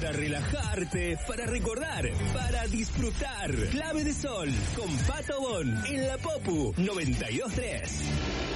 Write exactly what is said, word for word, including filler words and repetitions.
para relajarte, para recordar, para disfrutar. Clave de Sol con Pato Bon en la Popu noventa y dos tres.